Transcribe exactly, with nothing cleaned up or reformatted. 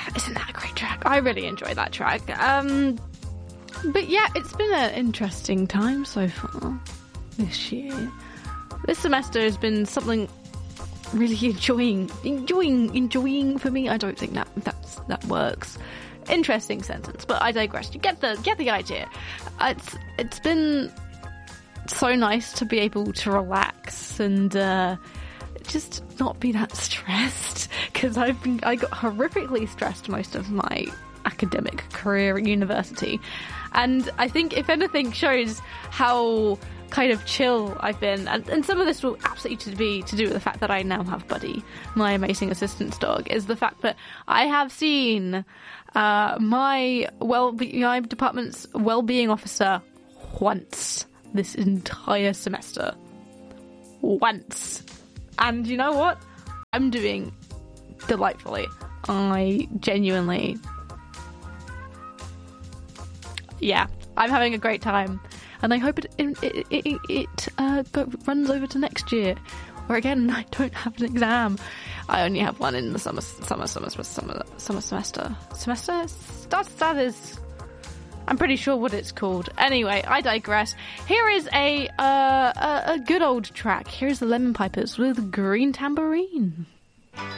Isn't that a great track? I really enjoy that track. Um, but yeah, it's been an interesting time so far this year. This semester has been something really enjoying, enjoying, enjoying for me. I don't think that that's, that works. Interesting sentence, but I digress. You get the get the idea. It's it's been so nice to be able to relax and uh, just not be that stressed, because I've been I got horrifically stressed most of my academic career at university, and I think if anything shows how kind of chill I've been, and, and some of this will absolutely be to do with the fact that I now have Buddy, my amazing assistance dog, is the fact that I have seen uh, my well my department's well-being officer once this entire semester. Once. And you know what? I'm doing delightfully. I genuinely... Yeah, I'm having a great time. And I hope it it, it, it uh, go, runs over to next year, where again I don't have an exam. I only have one in the summer summer summer summer summer semester. Semester that that is, I'm pretty sure what it's called. Anyway, I digress. Here is a uh, a, a good old track. Here's the Lemon Pipers with Green Tambourine.